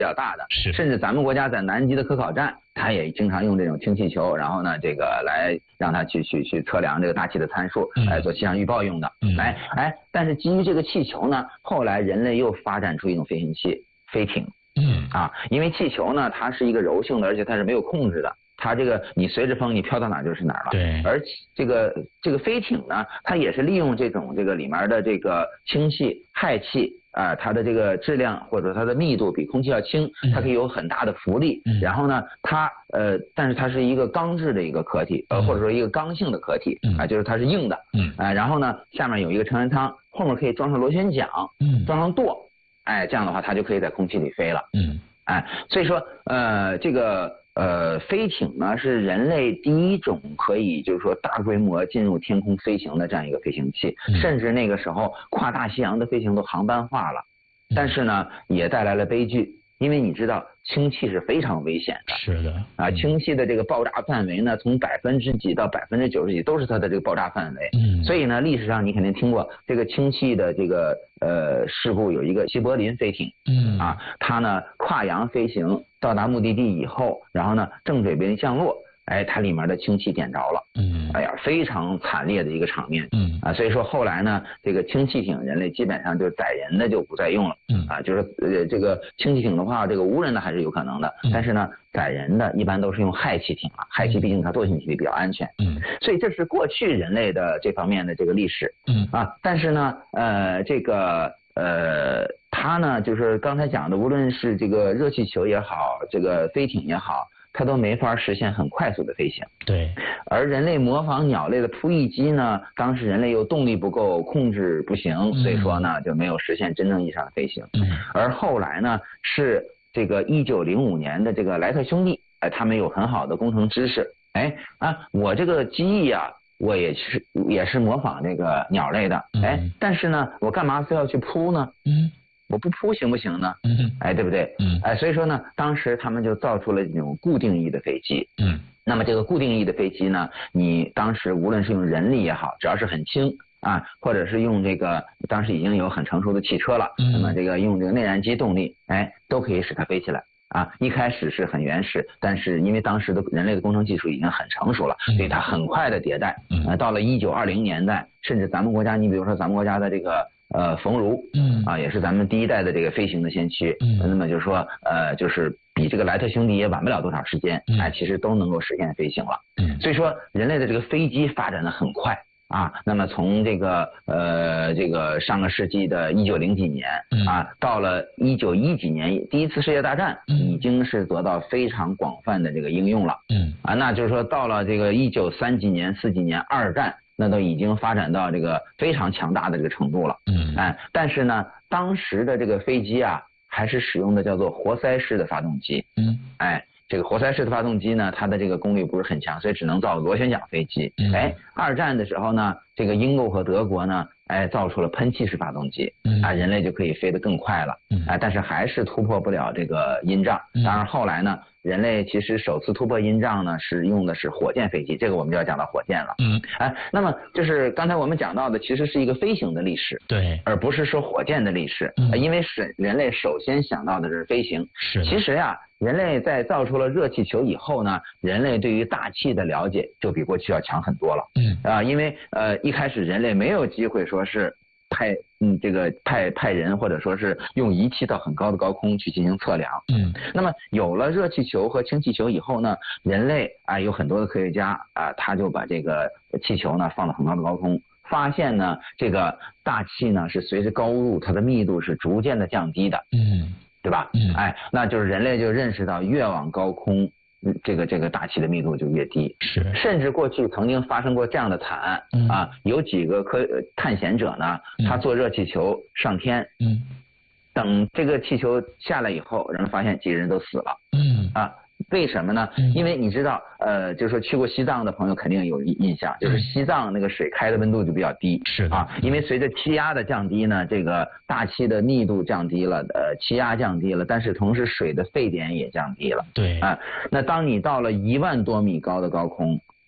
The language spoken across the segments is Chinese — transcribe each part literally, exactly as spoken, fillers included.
较大的。 是， 甚至咱们国家在南极的科考站，它也经常用这种氢气球，然后呢，这个来让它去去去测量这个大气的参数，来、嗯、做气象预报用的。 嗯， 哎哎，但是基于这个气球呢，后来人类又发展出一种飞行器——飞艇。 嗯啊，因为气球呢，它是一个柔性的，而且它是没有控制的。它这个你随着风，你飘到哪儿就是哪儿了。 对。 而这个这个飞艇呢，它也是利用这种这个里面的这个氢气、氦气啊、呃，它的这个质量或者它的密度比空气要轻，它可以有很大的浮力。嗯、然后呢，它呃，但是它是一个钢制的一个壳体，呃，或者说一个刚性的壳体啊、呃，就是它是硬的。嗯。啊、呃，然后呢，下面有一个成人舱，后面可以装上螺旋桨，嗯，装上舵。哎，这样的话，它就可以在空气里飞了。嗯，哎，所以说，呃，这个呃，飞艇呢是人类第一种可以就是说大规模进入天空飞行的这样一个飞行器，嗯、甚至那个时候跨大西洋的飞行都航班化了，但是呢，也带来了悲剧。因为你知道氢气是非常危险的， 是的啊，氢气的这个爆炸范围呢，从百分之几到百分之九十几都是它的这个爆炸范围。嗯，所以呢，历史上你肯定听过这个氢气的这个呃事故，有一个西柏林飞艇，嗯啊，它呢跨洋飞行到达目的地以后，然后呢正准备降落。哎，它里面的氢气点着了，嗯，哎呀，非常惨烈的一个场面，嗯啊，所以说后来呢，这个氢气艇人类基本上就载人的就不再用了，嗯啊，就是呃这个氢气艇的话，这个无人的还是有可能的，嗯、但是呢，载人的一般都是用氦气艇了，氦气毕竟它惰性气体比较安全，嗯，所以这是过去人类的这方面的这个历史，嗯啊，但是呢，呃，这个呃，它呢就是刚才讲的，无论是这个热气球也好，这个飞艇也好。它都没法实现很快速的飞行。 对。 而人类模仿鸟类的扑翼机呢，当时人类又动力不够，控制不行，所以说呢就没有实现真正意义上的飞行。嗯。而后来呢，是这个一九零五年的这个莱特兄弟，哎，他们有很好的工程知识。哎啊，我这个机翼啊，我也是也是模仿这个鸟类的。哎，嗯、但是呢，我干嘛非要去扑呢？嗯。我不扑行不行呢？嗯，哎，对不对？嗯，哎，所以说呢，当时他们就造出了这种固定翼的飞机。嗯，那么这个固定翼的飞机呢，你当时无论是用人力也好，只要是很轻啊，或者是用这个当时已经有很成熟的汽车了，嗯、那么这个用这个内燃机动力，哎，都可以使它飞起来。啊，一开始是很原始，但是因为当时的人类的工程技术已经很成熟了，所以它很快的迭代。嗯，呃、到了一九二零年代，甚至咱们国家，你比如说咱们国家的这个。呃，冯如，嗯，啊，也是咱们第一代的这个飞行的先驱，嗯，那么就是说，呃，就是比这个莱特兄弟也晚不了多少时间，哎，其实都能够实现飞行了，嗯，所以说人类的这个飞机发展的很快啊，那么从这个呃这个上个世纪的一九零几年啊，到了一九一几年第一次世界大战，已经是得到非常广泛的这个应用了，嗯，啊，那就是说到了这个一九三几年、四几年二战。那都已经发展到这个非常强大的这个程度了，嗯，哎，但是呢，当时的这个飞机啊，还是使用的叫做活塞式的发动机，嗯，哎，这个活塞式的发动机呢，它的这个功率不是很强，所以只能造螺旋桨飞机。嗯、哎，二战的时候呢，这个英国和德国呢，哎，造出了喷气式发动机，嗯、啊，人类就可以飞得更快了，嗯、哎，但是还是突破不了这个音障。当然后来呢。人类其实首次突破音障呢，是用的是火箭飞机，这个我们就要讲到火箭了。嗯，哎，那么就是刚才我们讲到的，其实是一个飞行的历史， 对， 而不是说火箭的历史。嗯，因为是人类首先想到的是飞行。 是， 其实呀，人类在造出了热气球以后呢，人类对于大气的了解就比过去要强很多了。嗯，啊，因为呃一开始人类没有机会说是。派嗯，这个派派人或者说是用仪器到很高的高空去进行测量。嗯，那么有了热气球和氢气球以后呢，人类啊有很多的科学家啊，他就把这个气球呢放到很高的高空，发现呢这个大气呢是随着高度它的密度是逐渐的降低的。嗯，对吧？嗯，哎，那就是人类就认识到越往高空。这个这个大气的密度就越低， 是， 甚至过去曾经发生过这样的惨案、嗯、啊，有几个科探险者呢，他坐热气球上天，嗯，等这个气球下来以后，人们发现几个人都死了，嗯啊。为什么呢？因为你知道，呃，就是说去过西藏的朋友肯定有印象，就是西藏那个水开的温度就比较低， 是啊，因为随着气压的降低呢，这个大气的密度降低了，呃，气压降低了，但是同时水的沸点也降低了， 对， 啊，那当你到了一万多米高的高空，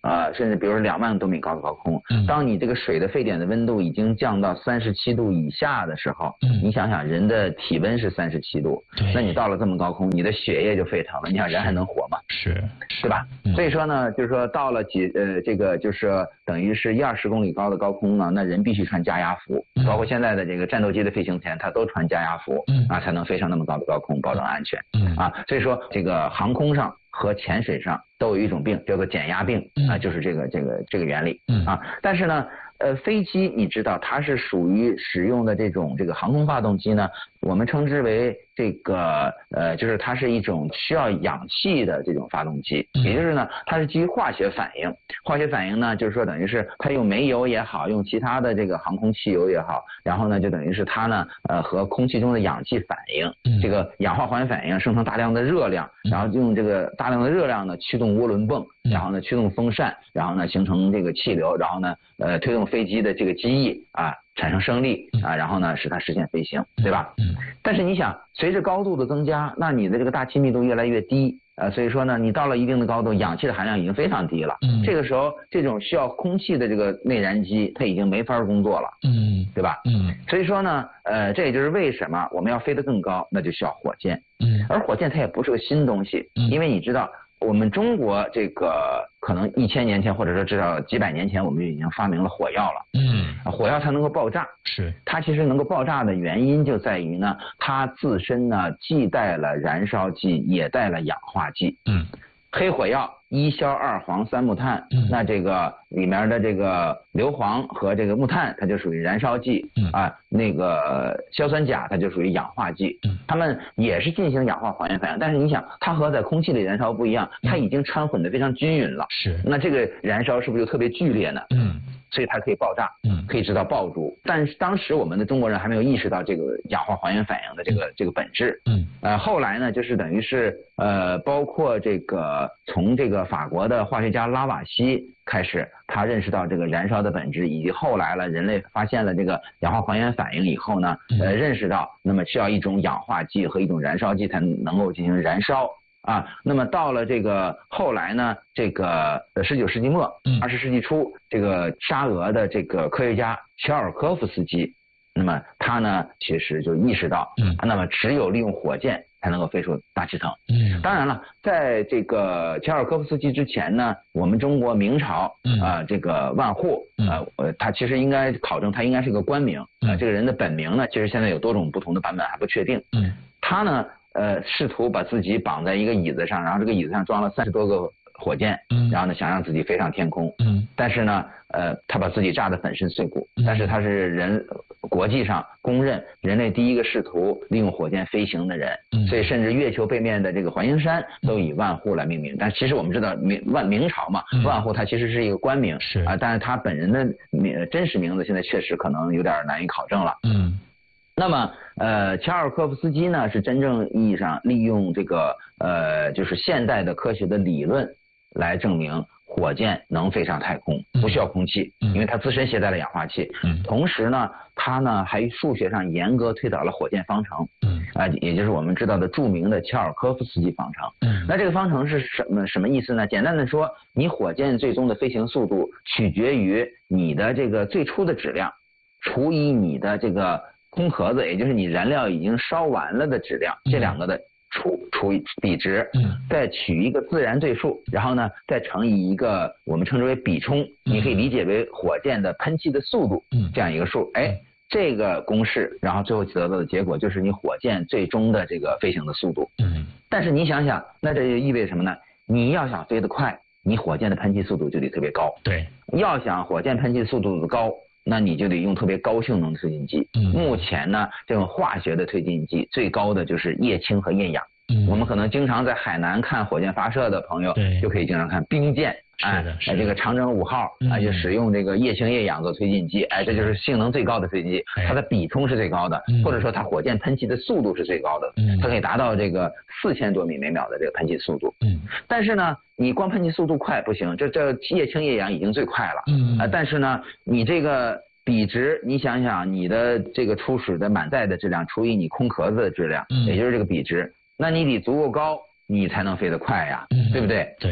啊、呃，甚至比如说两万多米高的高空， 嗯、 当你这个水的沸点的温度已经降到三十七度以下的时候， 嗯、 你想想人的体温是三十七度，那你到了这么高空，你的血液就沸腾了，你想人还能活吗？ 是， 对吧？ 嗯、 所以说呢，就是说到了几呃这个就是等于是一二十公里高的高空呢，那人必须穿加压服， 嗯、 包括现在的这个战斗机的飞行前，他都穿加压服， 嗯、 啊才能飞上那么高的高空，保证安全。 嗯啊，所以说这个航空上和潜水上都有一种病叫做减压病， 嗯、 啊，就是这个这个这个原理。 嗯啊，但是呢。呃，飞机你知道它是属于使用的这种这个航空发动机呢，我们称之为这个呃，就是它是一种需要氧气的这种发动机，也就是呢，它是基于化学反应。化学反应呢，就是说等于是它用煤油也好，用其他的这个航空汽油也好，然后呢，就等于是它呢，呃，和空气中的氧气反应，这个氧化还原反应生成大量的热量，然后用这个大量的热量呢驱动涡轮泵，然后呢驱动风扇，然后呢形成这个气流，然后呢呃推动飞机的这个机翼啊产生升力啊，然后呢使它实现飞行，对吧？ 嗯。 但是你想，随着高度的增加，那你的这个大气密度越来越低，呃，所以说呢，你到了一定的高度，氧气的含量已经非常低了。 嗯。 这个时候，这种需要空气的这个内燃机，它已经没法工作了。 嗯。 对吧？ 嗯。 所以说呢，呃，这也就是为什么我们要飞得更高，那就需要火箭。 嗯。而火箭它也不是个新东西， 嗯、 因为你知道。我们中国这个可能一千年前，或者说至少几百年前，我们就已经发明了火药了。 嗯， 火药它能够爆炸， 是它其实能够爆炸的原因就在于呢，它自身呢既带了燃烧剂，也带了氧化剂。 嗯， 黑火药一硝二磺三木炭， 嗯、 那这个里面的这个硫磺和这个木炭，它就属于燃烧剂。 嗯、 啊，那个硝酸钾它就属于氧化剂。 嗯， 它们也是进行氧化还原反应，但是你想，它和在空气里燃烧不一样，它已经掺混的非常均匀了。 是， 那这个燃烧是不是就特别剧烈呢？ 嗯。 所以它可以爆炸， 嗯， 可以制造爆竹。但是当时我们的中国人还没有意识到这个氧化还原反应的这个、嗯、这个本质。 嗯， 呃，后来呢，就是等于是呃，包括这个从这个法国的化学家拉瓦锡开始，他认识到这个燃烧的本质，以及后来了人类发现了这个氧化还原反应以后呢，呃，认识到那么需要一种氧化剂和一种燃烧剂才能够进行燃烧。啊，那么到了这个后来呢，这个十九世纪末，二十世纪初，这个沙俄的这个科学家乔尔科夫斯基，那么他呢，其实就意识到， 嗯， 那么只有利用火箭才能够飞出大气层。 嗯， 当然了，在这个乔尔科夫斯基之前呢，我们中国明朝啊、呃，这个万户，呃，他其实应该考证，他应该是个官名，啊、呃，这个人的本名呢，其实现在有多种不同的版本还不确定。嗯，他呢。呃，试图把自己绑在一个椅子上，然后这个椅子上装了三十多个火箭，嗯，然后呢，想让自己飞上天空，嗯，但是呢，呃，他把自己炸得粉身碎骨，嗯、但是他是人国际上公认人类第一个试图利用火箭飞行的人，嗯，所以甚至月球背面的这个环形山都以万户来命名。但其实我们知道明万明朝嘛，嗯、万户他其实是一个官名，是啊、呃，但是他本人的名真实名字现在确实可能有点难以考证了，嗯。那么，呃，乔尔科夫斯基呢，是真正意义上利用这个呃，就是现代的科学的理论来证明火箭能飞上太空，不需要空气，因为它自身携带了氧化气。嗯。同时呢，它呢还数学上严格推导了火箭方程。嗯。啊、呃，也就是我们知道的著名的乔尔科夫斯基方程。嗯。那这个方程是什么什么意思呢？简单的说，你火箭最终的飞行速度取决于你的这个最初的质量除以你的这个空壳子，也就是你燃料已经烧完了的质量，这两个的除除以比值，嗯，再取一个自然对数，然后呢再乘以一个我们称之为比冲，你可以理解为火箭的喷气的速度，嗯，这样一个数，哎，这个公式，然后最后得到的结果就是你火箭最终的这个飞行的速度，嗯，但是你想想，那这就意味着什么呢？你要想飞得快，你火箭的喷气速度就得特别高，对，要想火箭喷气速度高，那你就得用特别高性能推进剂。嗯，目前呢，这种化学的推进剂最高的就是液氢和液氧。嗯，我们可能经常在海南看火箭发射的朋友，就可以经常看冰箭。哎，哎，这个长征五号啊，就使用这个液氢液氧做推进剂，哎，这就是性能最高的推进剂，它的比冲是最高的，或者说它火箭喷气的速度是最高的，它可以达到这个四千多米每秒的这个喷气速度。嗯，但是呢，你光喷气速度快不行，这这液氢液氧已经最快了。嗯啊，但是呢，你这个比值，你想想你的这个初始的满载的质量除以你空壳子的质量，也就是这个比值，那你得足够高，你才能飞得快呀，对不对？对。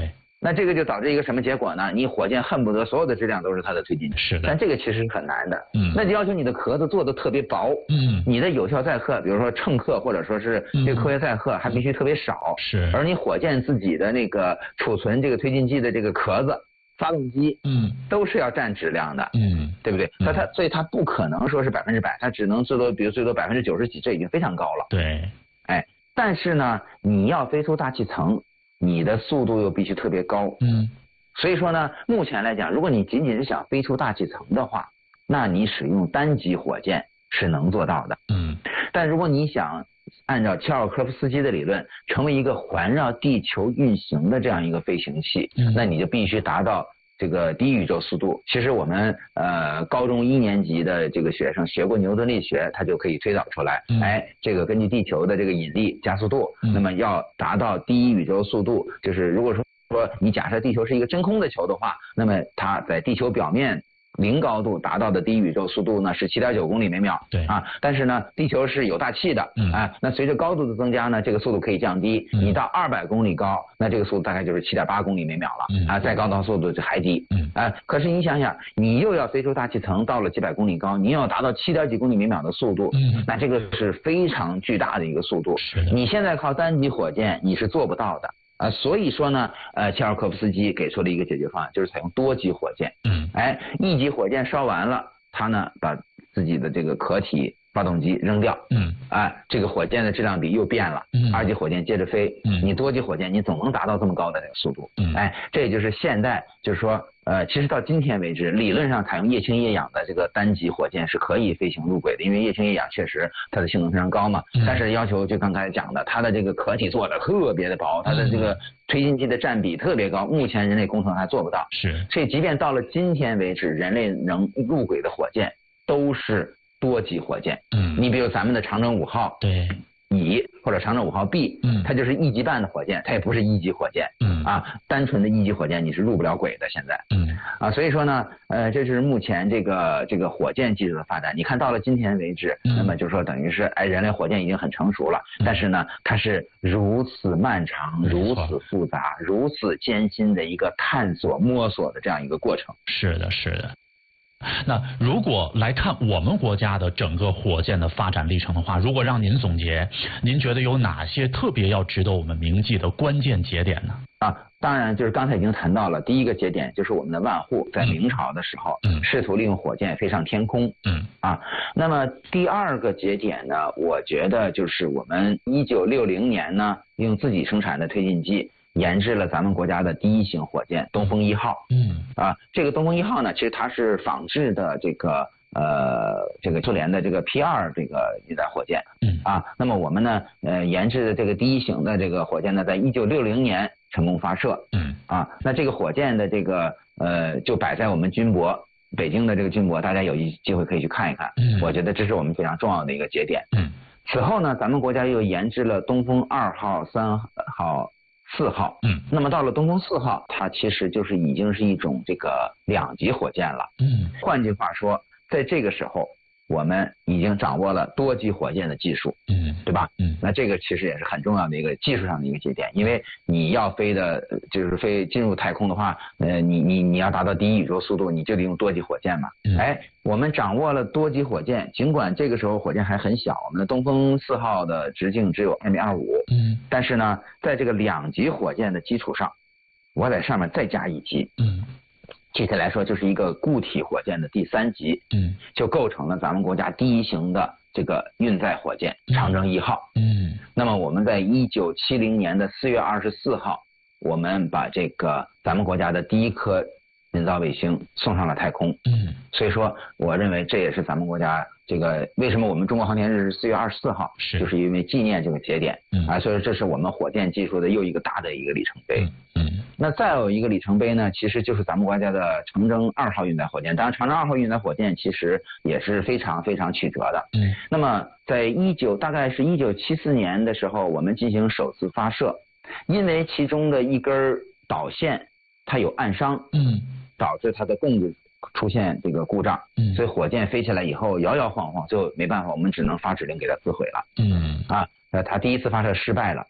那这个就导致一个什么结果呢？你火箭恨不得所有的质量都是它的推进剂， 是的， 但这个其实是很难的。 嗯， 那就要求你的壳子做的特别薄， 嗯， 你的有效载荷，比如说乘客或者说是这个科学载荷还必须特别少， 是、嗯。 而你火箭自己的那个储存这个推进剂的这个壳子、发动机， 嗯， 都是要占质量的， 嗯， 对不对？那、嗯、它所以它不可能说是百分之百，它只能最多，比如最多百分之九十几，这已经非常高了。 对， 哎，但是呢，你要飞出大气层，你的速度又必须特别高， 嗯。 所以说呢，目前来讲，如果你仅仅是想飞出大气层的话，那你使用单级火箭是能做到的。 嗯。 但如果你想按照切尔科夫斯基的理论，成为一个环绕地球运行的这样一个飞行器， 嗯、 那你就必须达到这个低宇宙速度。其实我们呃高中一年级的这个学生学过牛顿力学，他就可以推导出来， 嗯、 哎，这个根据地球的这个引力加速度， 嗯、 那么要达到低宇宙速度，就是如果说说你假设地球是一个真空的球的话，那么它在地球表面零高度达到的低宇宙速度呢是 七点九公里每秒， 对啊，但是呢地球是有大气的， 嗯啊，那随着高度的增加呢，这个速度可以降低， 嗯、 你到二百公里高，那这个速度大概就是 七点八公里每秒了， 嗯、 啊，再高的速度就还低， 嗯， 啊，可是你想想，你又要飞出大气层，到了几百公里高，你又要达到七点几公里每秒的速度， 嗯， 那这个是非常巨大的一个速度， 是的， 你现在靠单级火箭你是做不到的。啊，所以说呢，呃，切尔科夫斯基给出了一个解决方案，就是采用多级火箭。 嗯， 哎，一级火箭烧完了，他呢把自己的这个壳体、发动机扔掉。 嗯， 哎，这个火箭的质量比又变了。 嗯， 二级火箭接着飞。 嗯， 你多级火箭你总能达到这么高的这个速度。 嗯， 哎，这也就是现在就是说，呃，其实到今天为止，理论上采用液氢液氧的这个单级火箭是可以飞行入轨的，因为液氢液氧确实它的性能非常高嘛。 嗯、 但是要求就刚才讲的，它的这个壳体做的特别的薄，它的这个推进剂的占比特别高，目前人类工程还做不到。 是， 所以即便到了今天为止，人类能入轨的火箭都是多级火箭。 嗯， 你比如咱们的长征五号， 对。 乙或者长征五号 B， 嗯， 它就是一级半的火箭，它也不是一级火箭， 嗯啊，单纯的一级火箭你是入不了轨的现在， 嗯啊，所以说呢，呃，这就是目前这个这个火箭技术的发展。你看到了今天为止， 嗯、 那么就说等于是哎，人类火箭已经很成熟了， 嗯、 但是呢，它是如此漫长、如此复杂、如此艰辛的一个探索摸索的这样一个过程。 是的，是的。那如果来看我们国家的整个火箭的发展历程的话，如果让您总结，您觉得有哪些特别要值得我们铭记的关键节点呢？ 啊，当然就是刚才已经谈到了，第一个节点就是我们的万户在明朝的时候， 嗯， 试图利用火箭飞上天空， 嗯， 啊，那么第二个节点呢，我觉得就是我们一九六零年呢，用自己生产的推进剂研制了咱们国家的第一型火箭东风一号。 嗯， 啊，这个东风一号呢，其实它是仿制的这个呃这个苏联的这个 P 二这个运载火箭。 嗯， 啊，那么我们呢呃研制的这个第一型的这个火箭呢，在一九六零年成功发射。 嗯，啊， 那这个火箭的这个呃就摆在我们军博北京的这个军博，大家有一机会可以去看一看。 嗯， 我觉得这是我们非常重要的一个节点。 嗯， 此后呢，咱们国家又研制了东风二号、三号、四号。 嗯， 那么到了东风四号，它其实就是已经是一种这个两级火箭了。 嗯， 换句话说，在这个时候，我们已经掌握了多级火箭的技术。 嗯， 对吧？ 嗯， 那这个其实也是很重要的一个技术上的一个节点，因为你要飞的，就是飞进入太空的话，呃，你你你要达到低宇宙速度，你就得用多级火箭嘛。 嗯， 哎，我们掌握了多级火箭，尽管这个时候火箭还很小，我们的东风四号的直径只有二米二五。 嗯， 但是呢，在这个两级火箭的基础上，我在上面再加一级。 嗯。 具体来说，就是一个固体火箭的第三级， 嗯， 就构成了咱们国家第一型的这个运载火箭长征一号。 嗯， 那么我们在一九七零年的四月二十四号，我们把这个咱们国家的第一颗人造卫星送上了太空。 嗯， 所以说，我认为这也是咱们国家这个为什么我们中国航天日是四月二十四号， 是就是因为纪念这个节点。 嗯， 啊，所以说这是我们火箭技术的又一个大的一个里程碑。 嗯。嗯， 那再有一个里程碑呢，其实就是咱们国家的长征二号运载火箭。当然，长征二号运载火箭其实也是非常非常曲折的。 嗯， 那么在一九大概是一九七四年的时候，我们进行首次发射，因为其中的一根导线它有暗伤， 嗯，导致它的供子出现这个故障， 嗯， 所以火箭飞起来以后摇摇晃晃，最后没办法，我们只能发指令给它撕毁了。 嗯， 啊，呃，它第一次发射失败了。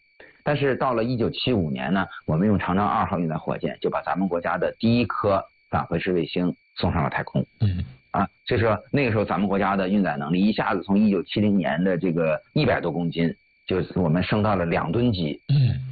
但是到了一九七五年呢，我们用长征二号运载火箭就把咱们国家的第一颗返回式卫星送上了太空。 嗯。 啊，所以说那个时候咱们国家的运载能力一下子从一九七零年的这个一百多公斤，就是我们升到了两吨级。 嗯。